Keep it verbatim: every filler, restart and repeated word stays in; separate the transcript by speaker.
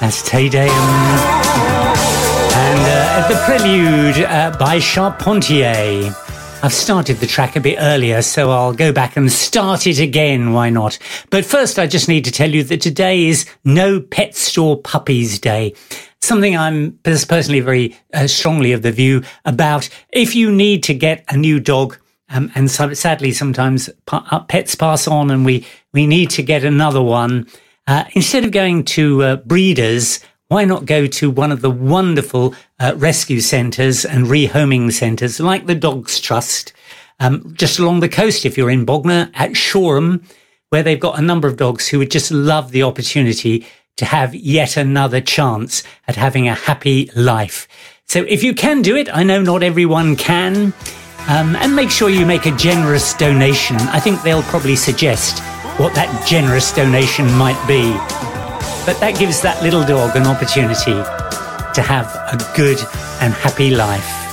Speaker 1: That's Te Deum. And uh, the prelude uh, by Charpentier. I've started the track a bit earlier, so I'll go back and start it again. Why not? But first, I just need to tell you that today is No Pet Store Puppies Day. Something I'm personally very uh, strongly of the view about. If you need to get a new dog, um, and so, sadly sometimes pets pass on and we, we need to get another one, uh, instead of going to uh, breeders, why not go to one of the wonderful uh, rescue centres and rehoming centres like the Dogs Trust, um, just along the coast if you're in Bognor, at Shoreham, where they've got a number of dogs who would just love the opportunity to have yet another chance at having a happy life. So if you can do it, I know not everyone can, um, and make sure you make a generous donation. I think they'll probably suggest what that generous donation might be. But that gives that little dog an opportunity to have a good and happy life.